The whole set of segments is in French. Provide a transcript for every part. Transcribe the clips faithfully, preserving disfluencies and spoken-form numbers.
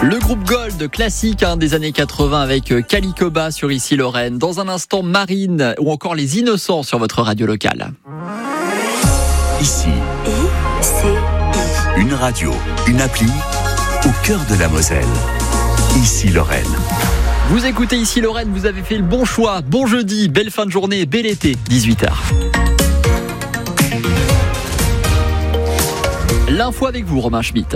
Le groupe Gold, classique hein, des années quatre-vingts avec Calicoba sur Ici Lorraine. Dans un instant, Marine ou encore Les Innocents sur votre radio locale. Ici, une radio, une appli au cœur de la Moselle. Ici Lorraine. Vous écoutez Ici Lorraine, vous avez fait le bon choix. Bon jeudi, belle fin de journée, bel été, dix-huit heures. L'info avec vous, Romain Schmitt.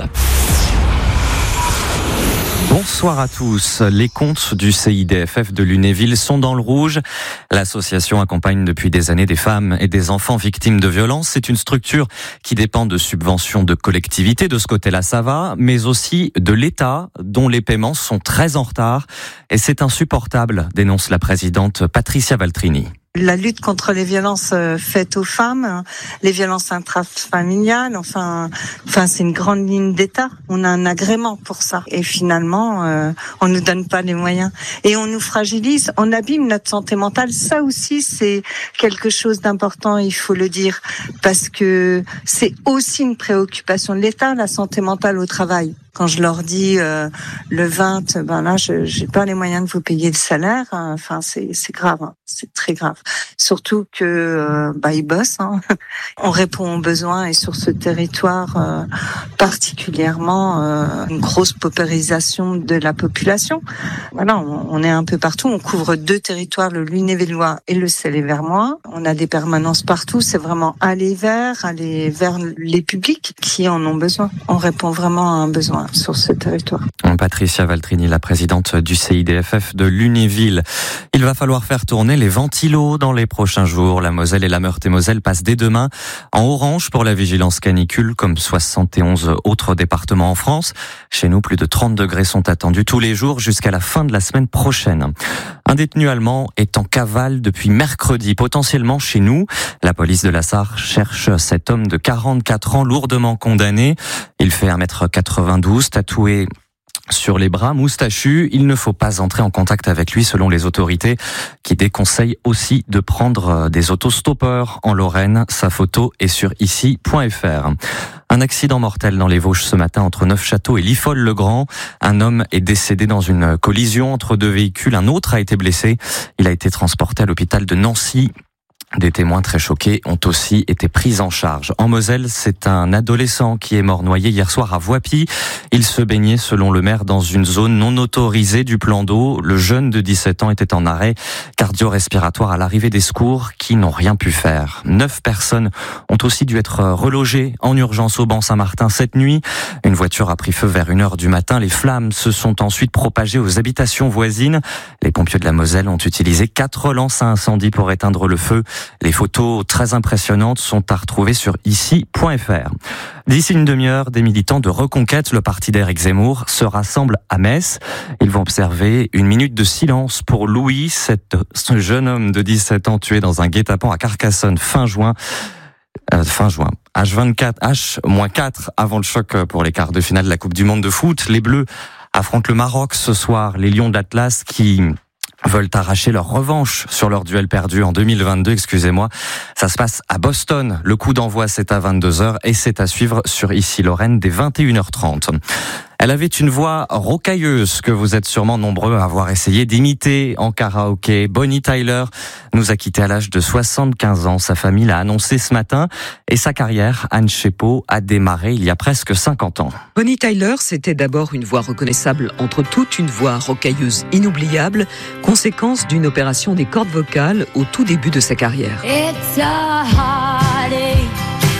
Bonsoir à tous. Les comptes du C I D F F de Lunéville sont dans le rouge. L'association accompagne depuis des années des femmes et des enfants victimes de violences. C'est une structure qui dépend de subventions de collectivités, de ce côté-là ça va, mais aussi de l'État, dont les paiements sont très en retard. Et c'est insupportable, dénonce la présidente Patricia Valtrini. La lutte contre les violences faites aux femmes, les violences intrafamiliales, enfin, enfin, c'est une grande ligne d'État. On a un agrément pour ça. Et finalement, euh, on nous donne pas les moyens. Et on nous fragilise, on abîme notre santé mentale. Ça aussi, c'est quelque chose d'important, il faut le dire. Parce que c'est aussi une préoccupation de l'État, la santé mentale au travail. Quand je leur dis euh, le vingt, ben là, je j'ai pas les moyens de vous payer le salaire. Hein. Enfin, c'est c'est grave, hein. C'est très grave. Surtout que euh, bah ils bossent. Hein. On répond aux besoins et sur ce territoire euh, particulièrement euh, une grosse paupérisation de la population. Voilà, on, on est un peu partout. On couvre deux territoires, le Lunévillois et le Célé-Vermois. On a des permanences partout. C'est vraiment aller vers, aller vers les publics qui en ont besoin. On répond vraiment à un besoin sur ce territoire. Patricia Valtrini, la présidente du C I D F F de Lunéville. Il va falloir faire tourner les ventilos dans les prochains jours. La Moselle et la Meurthe-et-Moselle passent dès demain en orange pour la vigilance canicule, comme soixante et onze autres départements en France. Chez nous, plus de trente degrés sont attendus tous les jours jusqu'à la fin de la semaine prochaine. Un détenu allemand est en cavale depuis mercredi, potentiellement chez nous. La police de la Sarre cherche cet homme de quarante-quatre ans lourdement condamné. Il fait un mètre quatre-vingt-douze, tatoué sur les bras, moustachu. Il ne faut pas entrer en contact avec lui selon les autorités qui déconseillent aussi de prendre des autostoppeurs en Lorraine. Sa photo est sur ici point f r. Un accident mortel dans les Vosges ce matin entre Neufchâteau et Liffol-le-Grand. Un homme est décédé dans une collision entre deux véhicules. Un autre a été blessé. Il a été transporté à l'hôpital de Nancy. Des témoins très choqués ont aussi été pris en charge. En Moselle, c'est un adolescent qui est mort noyé hier soir à Voipy. Il se baignait, selon le maire, dans une zone non autorisée du plan d'eau. Le jeune de dix-sept ans était en arrêt cardio-respiratoire à l'arrivée des secours qui n'ont rien pu faire. Neuf personnes ont aussi dû être relogées en urgence au Ban Saint-Martin cette nuit. Une voiture a pris feu vers une heure du matin. Les flammes se sont ensuite propagées aux habitations voisines. Les pompiers de la Moselle ont utilisé quatre lances à incendie pour éteindre le feu. Les photos très impressionnantes sont à retrouver sur ici point f r. D'ici une demi-heure, des militants de Reconquête, le parti d'Éric Zemmour, se rassemblent à Metz. Ils vont observer une minute de silence pour Louis, cet, ce jeune homme de dix-sept ans tué dans un guet-apens à Carcassonne fin juin. Euh, fin juin. H vingt-quatre, H quatre avant le choc pour les quarts de finale de la Coupe du Monde de foot. Les Bleus affrontent le Maroc ce soir. Les Lions de l'Atlas qui veulent arracher leur revanche sur leur duel perdu en deux mille vingt-deux, excusez-moi. Ça se passe à Boston. Le coup d'envoi, c'est à vingt-deux heures et c'est à suivre sur Ici Lorraine dès vingt et une heures trente. Elle avait une voix rocailleuse que vous êtes sûrement nombreux à avoir essayé d'imiter en karaoké. Bonnie Tyler nous a quittés à l'âge de soixante-quinze ans. Sa famille l'a annoncé ce matin et sa carrière, Anne Chepeau, a démarré il y a presque cinquante ans. Bonnie Tyler, c'était d'abord une voix reconnaissable entre toutes, une voix rocailleuse inoubliable, conséquence d'une opération des cordes vocales au tout début de sa carrière. It's a heartache,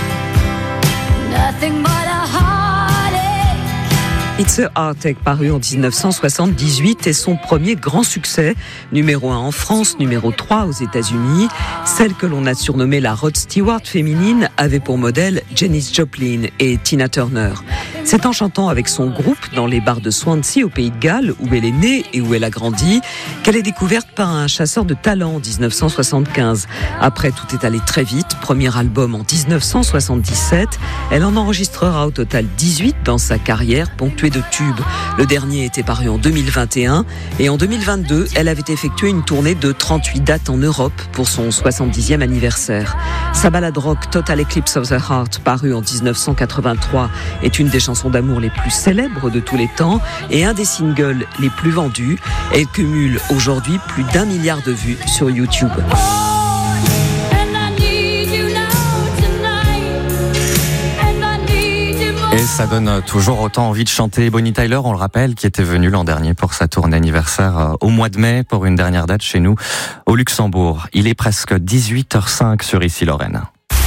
nothing but a heartache. It's a Heartache, paru en dix-neuf cent soixante-dix-huit, est son premier grand succès, numéro un en France, numéro trois aux États-Unis. Celle que l'on a surnommée la Rod Stewart féminine avait pour modèle Janis Joplin et Tina Turner. C'est en chantant avec son groupe dans les bars de Swansea au Pays de Galles, où elle est née et où elle a grandi, qu'elle est découverte par un chasseur de talent en dix-neuf cent soixante-quinze. Après, tout est allé très vite. Premier album en dix-neuf cent soixante-dix-sept. Elle en enregistrera au total dix-huit dans sa carrière, ponctuée constituée de tubes. Le dernier était paru en deux mille vingt et un et en deux mille vingt-deux, elle avait effectué une tournée de trente-huit dates en Europe pour son soixante-dixième anniversaire. Sa ballade rock Total Eclipse of the Heart, parue en dix-neuf cent quatre-vingt-trois, est une des chansons d'amour les plus célèbres de tous les temps et un des singles les plus vendus. Elle cumule aujourd'hui plus d'un milliard de vues sur YouTube. Et ça donne toujours autant envie de chanter. Bonnie Tyler, on le rappelle, qui était venue l'an dernier pour sa tournée anniversaire au mois de mai pour une dernière date chez nous au Luxembourg. Il est presque dix-huit heures cinq sur Ici Lorraine.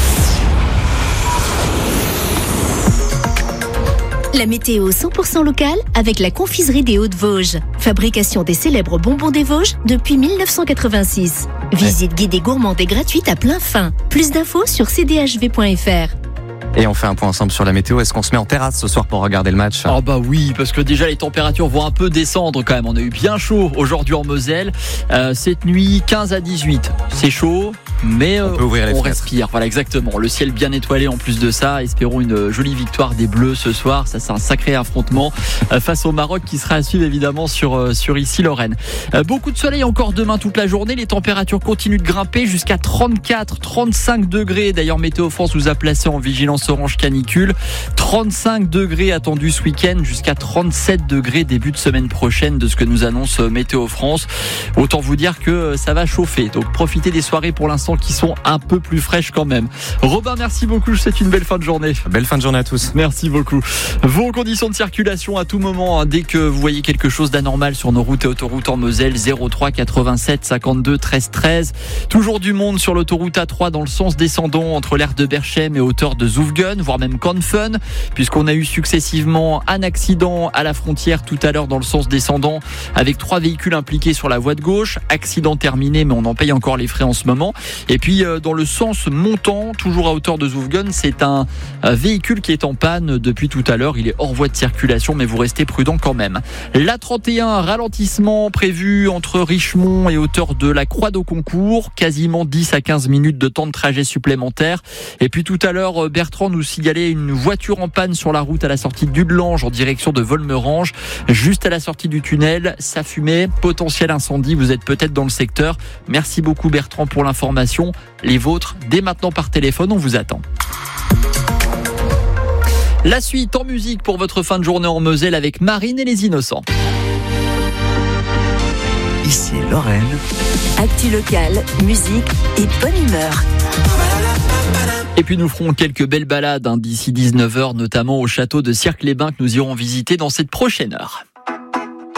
La météo cent pour cent locale avec la confiserie des Hauts-de-Vosges. Fabrication des célèbres bonbons des Vosges depuis mille neuf cent quatre-vingt-six. Visite guidée gourmande et gratuite à plein fin. Plus d'infos sur c d h v point f r. Et on fait un point ensemble sur la météo. Est-ce qu'on se met en terrasse ce soir pour regarder le match ? Oh bah oui, parce que déjà les températures vont un peu descendre quand même. On a eu bien chaud aujourd'hui en Moselle. Euh, cette nuit, quinze à dix-huit. C'est chaud, mais euh, on, peut on respire. Voilà, exactement. Le ciel bien étoilé en plus de ça. Espérons une jolie victoire des Bleus ce soir. Ça, c'est un sacré affrontement euh, face au Maroc qui sera à suivre évidemment sur, euh, sur Ici Lorraine. Euh, beaucoup de soleil encore demain toute la journée. Les températures continuent de grimper jusqu'à trente-quatre, trente-cinq degrés. D'ailleurs, Météo France vous a placé en vigilance orange canicule. trente-cinq degrés attendus ce week-end jusqu'à trente-sept degrés début de semaine prochaine de ce que nous annonce Météo France. Autant vous dire que ça va chauffer. Donc profitez des soirées pour l'instant qui sont un peu plus fraîches quand même. Robin, merci beaucoup. Je vous souhaite une belle fin de journée. Belle fin de journée à tous. Merci beaucoup. Vos conditions de circulation à tout moment, hein, dès que vous voyez quelque chose d'anormal sur nos routes et autoroutes en Moselle, zéro trois quatre-vingt-sept cinquante-deux treize treize. Toujours du monde sur l'autoroute A trois dans le sens descendant entre l'aire de Berchem et hauteur de Zoufgen, voire même Canfun, puisqu'on a eu successivement un accident à la frontière tout à l'heure dans le sens descendant avec trois véhicules impliqués sur la voie de gauche. Accident terminé, mais on en paye encore les frais en ce moment. Et puis dans le sens montant, toujours à hauteur de Zoufgen, c'est un véhicule qui est en panne depuis tout à l'heure. Il est hors voie de circulation, mais vous restez prudent quand même. La trente et un, ralentissement prévu entre Richemont et hauteur de la Croix d'Auconcourt, quasiment dix à quinze minutes de temps de trajet supplémentaire. Et puis tout à l'heure, Bertrand nous signalait une voiture en panne sur la route à la sortie d'Udelange en direction de Volmerange. Juste à la sortie du tunnel, ça fumait, potentiel incendie. Vous êtes peut-être dans le secteur. Merci beaucoup Bertrand pour l'information. Les vôtres, dès maintenant par téléphone, on vous attend. La suite en musique pour votre fin de journée en Moselle avec Marine et les Innocents. Ici Lorraine. Actu locale, musique et bonne humeur. Et puis nous ferons quelques belles balades hein, d'ici dix-neuf heures, notamment au château de Cirque-les-Bains que nous irons visiter dans cette prochaine heure.